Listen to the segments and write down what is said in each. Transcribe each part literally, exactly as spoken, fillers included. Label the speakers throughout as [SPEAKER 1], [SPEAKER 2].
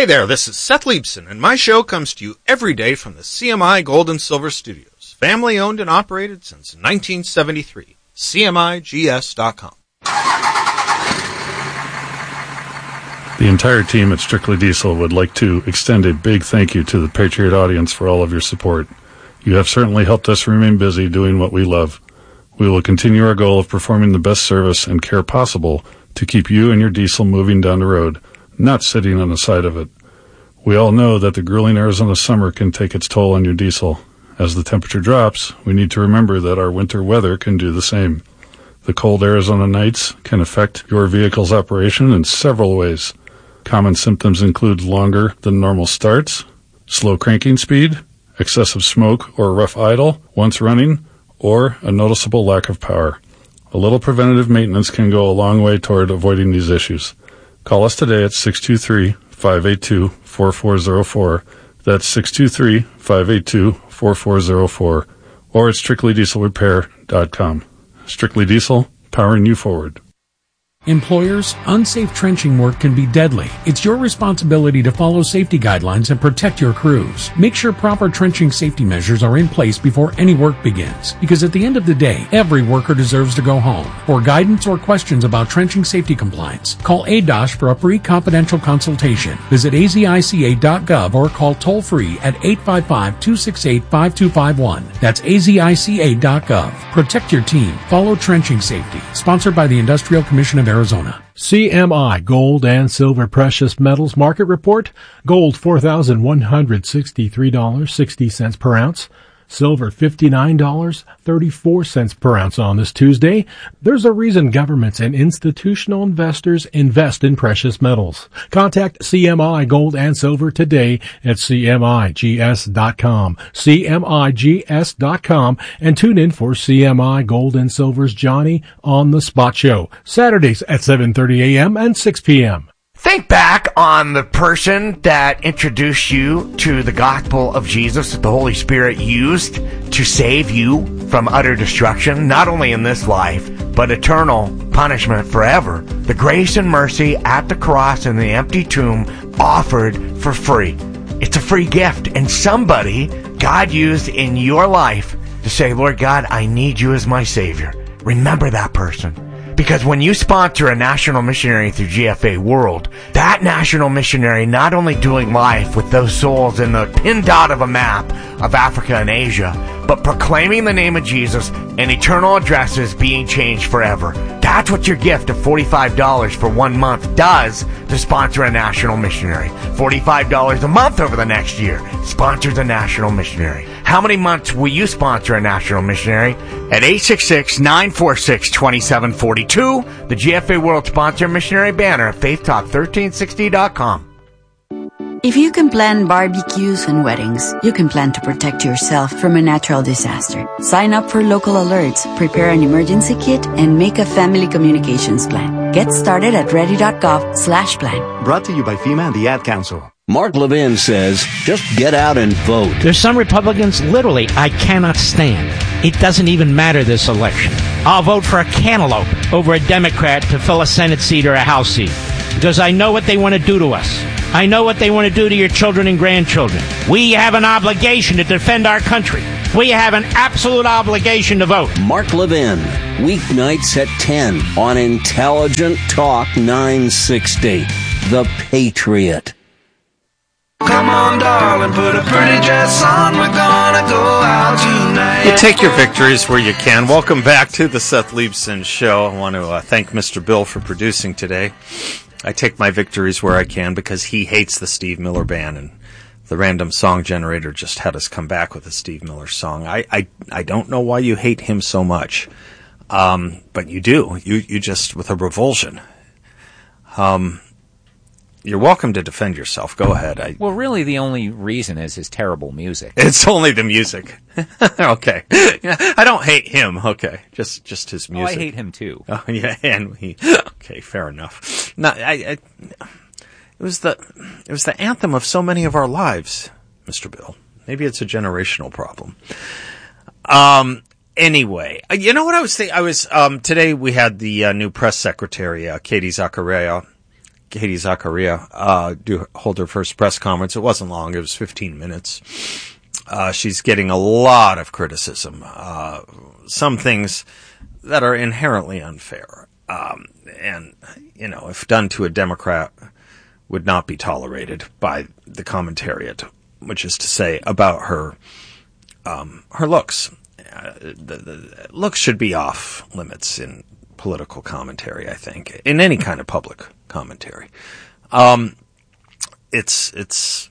[SPEAKER 1] Hey there, this is Seth Liebson, and my show comes to you every day from the C M I Gold and Silver Studios, family owned and operated since nineteen seventy-three. C M I G S dot com.
[SPEAKER 2] The entire team at Strictly Diesel would like to extend a big thank you to the Patriot audience for all of your support. You have certainly helped us remain busy doing what we love. We will continue our goal of performing the best service and care possible to keep you and your diesel moving down the road, not sitting on the side of it. We all know that the grueling Arizona summer can take its toll on your diesel. As the temperature drops, we need to remember that our winter weather can do the same. The cold Arizona nights can affect your vehicle's operation in several ways. Common symptoms include longer than normal starts, slow cranking speed, excessive smoke or rough idle once running, or a noticeable lack of power. A little preventative maintenance can go a long way toward avoiding these issues. Call us today at six two three, five eight two, four four zero four. That's six two three, five eight two, four four zero four. Or at strictly diesel repair dot com. Strictly Diesel, powering you forward.
[SPEAKER 3] Employers, unsafe trenching work can be deadly. It's your responsibility to follow safety guidelines and protect your crews. Make sure proper trenching safety measures are in place before any work begins, because at the end of the day, every worker deserves to go home. For guidance or questions about trenching safety compliance, call A D O S H for a free confidential consultation. Visit A Z I C A dot gov or call toll-free at eight five five, two six eight, five two five one. That's A Z I C A dot gov. Protect your team. Follow trenching safety. Sponsored by the Industrial Commission of Arizona.
[SPEAKER 4] C M I Gold and Silver Precious Metals Market Report. Gold four thousand one hundred sixty-three dollars and sixty cents per ounce. Silver fifty-nine dollars and thirty-four cents per ounce on this Tuesday. There's a reason governments and institutional investors invest in precious metals. Contact C M I Gold and Silver today at C M I G S dot com. C M I G S dot com, and tune in for C M I Gold and Silver's Johnny on the Spot Show, Saturdays at seven thirty a.m. and six p.m.
[SPEAKER 5] Think back on the person that introduced you to the gospel of Jesus that the Holy Spirit used to save you from utter destruction, not only in this life, but eternal punishment forever. The grace and mercy at the cross and the empty tomb offered for free. It's a free gift, and somebody God used in your life to say, Lord God, I need you as my Savior. Remember that person. Because when you sponsor a national missionary through G F A World, that national missionary not only doing life with those souls in the pin dot of a map of Africa and Asia, but proclaiming the name of Jesus and eternal addresses being changed forever. That's what your gift of forty-five dollars for one month does to sponsor a national missionary. forty-five dollars a month over the next year sponsors a national missionary. How many months will you sponsor a national missionary? At eight six six, nine four six, two seven four two, the G F A World Sponsor Missionary banner at faith talk thirteen sixty dot com.
[SPEAKER 6] If you can plan barbecues and weddings, you can plan to protect yourself from a natural disaster. Sign up for local alerts, prepare an emergency kit, and make a family communications plan. Get started at ready.gov slash plan.
[SPEAKER 7] Brought to you by FEMA and the Ad Council.
[SPEAKER 8] Mark Levin says, just get out and vote.
[SPEAKER 9] There's some Republicans, literally, I cannot stand. It doesn't even matter this election. I'll vote for a cantaloupe over a Democrat to fill a Senate seat or a House seat. Because I know what they want to do to us. I know what they want to do to your children and grandchildren. We have an obligation to defend our country. We have an absolute obligation to vote.
[SPEAKER 8] Mark Levin, weeknights at ten on Intelligent Talk nine sixty. The Patriot.
[SPEAKER 10] Come on, darling, put a pretty dress on. We're gonna go out tonight.
[SPEAKER 1] You take your victories where you can. Welcome back to the Seth Liebson Show. I want to uh, thank Mister Bill for producing today. I take my victories where I can because he hates the Steve Miller Band, and the random song generator just had us come back with a Steve Miller song. I I, I don't know why you hate him so much, um, but you do. You you just with a revulsion. Um. You're welcome to defend yourself. Go ahead. I,
[SPEAKER 11] well, really, the only reason is his terrible music.
[SPEAKER 1] It's only the music. Okay. I don't hate him. Okay. Just just his music.
[SPEAKER 11] Oh, I hate him, too.
[SPEAKER 1] Oh, yeah, and he... Okay, fair enough. No, I, I, it was the it was the anthem of so many of our lives, Mister Bill. Maybe it's a generational problem. Um... Anyway, you know what I was thinking? I was... Um, today we had the uh, new press secretary, uh, Katie Zachariah, Katie Zachariah uh, do hold her first press conference. It wasn't long; it was fifteen minutes. Uh, she's getting a lot of criticism. Uh, some things that are inherently unfair, um, and you know, if done to a Democrat, would not be tolerated by the commentariat, which is to say, about her um, her looks. Uh, the, the looks should be off limits in political commentary, I think, in any kind of public commentary. Um, it's it's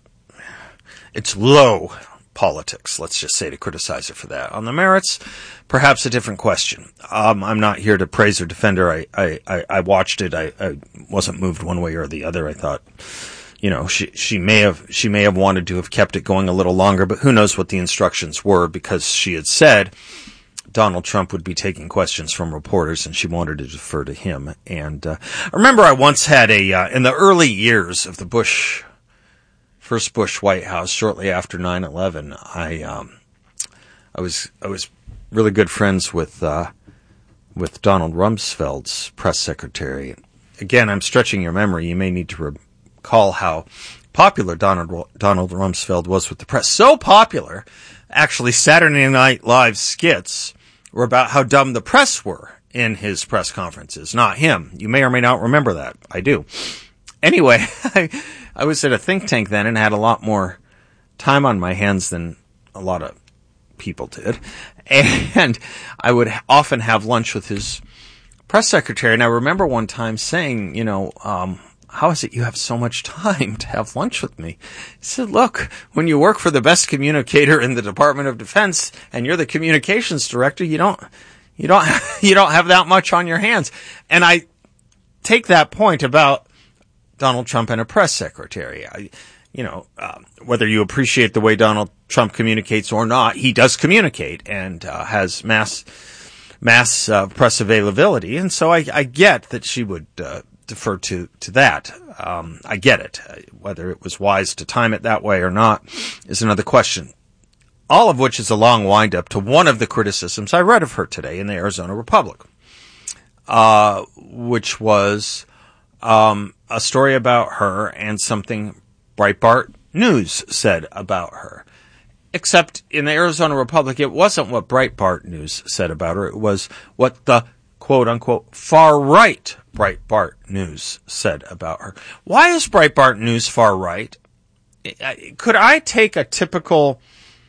[SPEAKER 1] it's low politics, let's just say, to criticize her for that. On the merits, perhaps a different question. Um, I'm not here to praise or defend her. I I, I, I watched it. I, I wasn't moved one way or the other. I thought, you know, she she may have she may have wanted to have kept it going a little longer, but who knows what the instructions were, because she had said Donald Trump would be taking questions from reporters, and she wanted to defer to him. And uh, I remember I once had a, uh, in the early years of the Bush, first Bush White House, shortly after nine eleven, I um, I was I was really good friends with uh, with Donald Rumsfeld's press secretary. Again, I'm stretching your memory. You may need to recall how popular Donald Donald Rumsfeld was with the press. So popular, actually, Saturday Night Live skits were about how dumb the press were in his press conferences, not him. You may or may not remember that. I do. Anyway, I, I was at a think tank then and had a lot more time on my hands than a lot of people did. And I would often have lunch with his press secretary. And I remember one time saying, you know, um, how is it you have so much time to have lunch with me? He said, look, when you work for the best communicator in the Department of Defense and you're the communications director, you don't, you don't, you don't have that much on your hands. And I take that point about Donald Trump and a press secretary. I, you know, um, whether you appreciate the way Donald Trump communicates or not, he does communicate and uh, has mass, mass uh, press availability. And so I, I get that she would, uh, defer to, to that. Um, I get it. Whether it was wise to time it that way or not is another question. All of which is a long wind-up to one of the criticisms I read of her today in the Arizona Republic, uh, which was um, a story about her and something Breitbart News said about her. Except in the Arizona Republic, it wasn't what Breitbart News said about her. It was what the quote-unquote far-right Breitbart News said about her. Why is Breitbart News far-right? Could I take a typical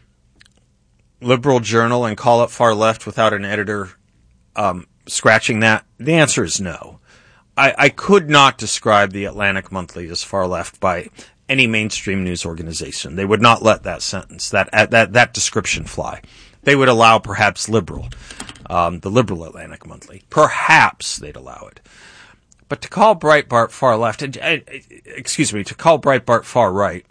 [SPEAKER 1] liberal journal and call it far-left without an editor um, scratching that? The answer is no. I, I could not describe the Atlantic Monthly as far-left by any mainstream news organization. They would not let that sentence, that that that description fly. They would allow perhaps liberal, um, the liberal Atlantic Monthly. Perhaps they'd allow it. But to call Breitbart far left, uh, excuse me, to call Breitbart far right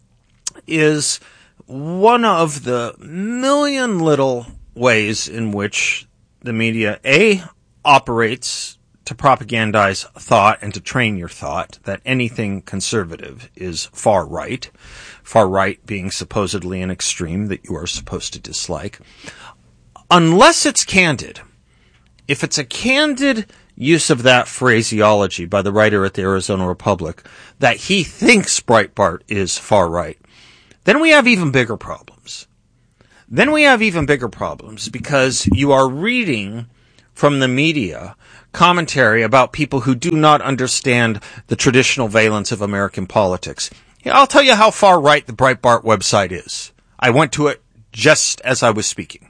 [SPEAKER 1] is one of the million little ways in which the media, A, operates to propagandize thought and to train your thought that anything conservative is far right, far right being supposedly an extreme that you are supposed to dislike, unless it's candid. If it's a candid use of that phraseology by the writer at the Arizona Republic that he thinks Breitbart is far right, then we have even bigger problems. Then we have even bigger problems because you are reading from the media commentary about people who do not understand the traditional valence of American politics. I'll tell you how far right the Breitbart website is. I went to it just as I was speaking.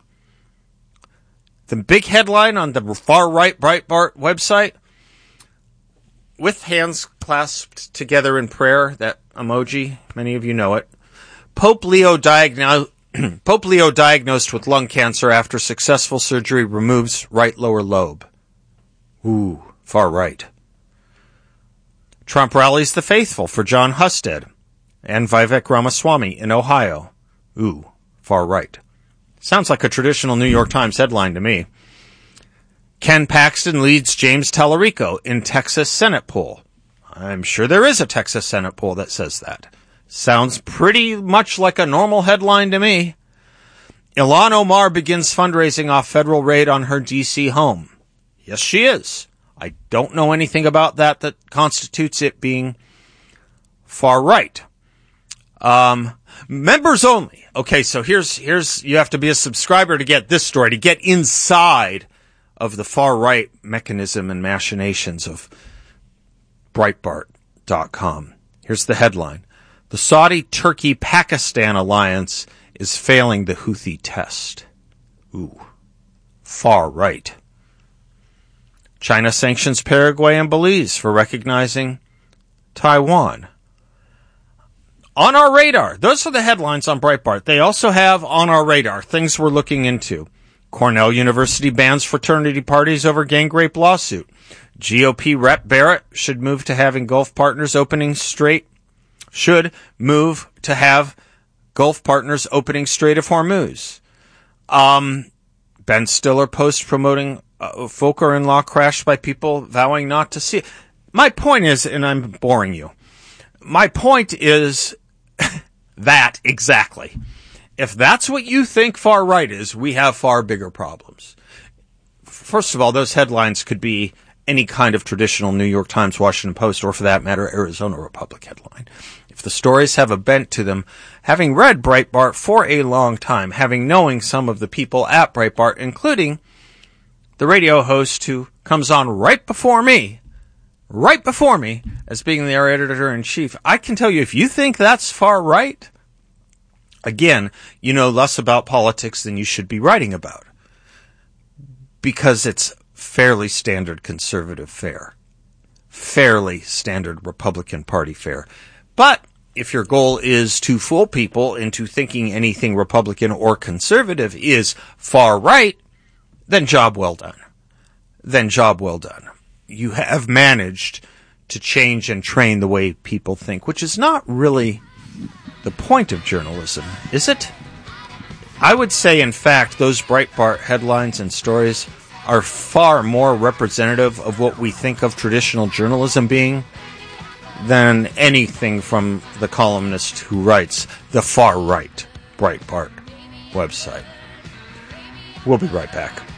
[SPEAKER 1] The big headline on the far right Breitbart website, with hands clasped together in prayer, that emoji, many of you know it, Pope Leo diagnosed Pope Leo diagnosed with lung cancer after successful surgery removes right lower lobe. Ooh, far right. Trump rallies the faithful for John Husted and Vivek Ramaswamy in Ohio. Ooh, far right. Sounds like a traditional New York Times headline to me. Ken Paxton leads James Tallarico in Texas Senate poll. I'm sure there is a Texas Senate poll that says that. Sounds pretty much like a normal headline to me. Ilhan Omar begins fundraising off federal raid on her D C home. Yes, she is. I don't know anything about that that constitutes it being far right. Um, members only. Okay, so here's, here's, you have to be a subscriber to get this story, to get inside of the far right mechanism and machinations of Breitbart dot com. Here's the headline. The Saudi-Turkey-Pakistan alliance is failing the Houthi test. Ooh, far right. China sanctions Paraguay and Belize for recognizing Taiwan. On our radar. Those are the headlines on Breitbart. They also have on our radar things we're looking into. Cornell University bans fraternity parties over gang rape lawsuit. G O P Rep Barrett should move to having Gulf partners opening straight. Should move to have Gulf partners opening Strait of Hormuz. Um, Ben Stiller post promoting uh, Volcker-in-law crashed by people vowing not to see it. My point is, and I'm boring you, my point is that exactly. If that's what you think far right is, we have far bigger problems. First of all, those headlines could be any kind of traditional New York Times, Washington Post, or for that matter, Arizona Republic headline. If the stories have a bent to them, having read Breitbart for a long time, having knowing some of the people at Breitbart, including the radio host who comes on right before me, right before me, as being their editor-in-chief, I can tell you, if you think that's far right, again, you know less about politics than you should be writing about. Because it's fairly standard conservative fare. Fairly standard Republican Party fare. But if your goal is to fool people into thinking anything Republican or conservative is far right, then job well done. Then job well done. You have managed to change and train the way people think, which is not really the point of journalism, is it? I would say, in fact, those Breitbart headlines and stories are far more representative of what we think of traditional journalism being than anything from the columnist who writes the far right Breitbart website. We'll be right back.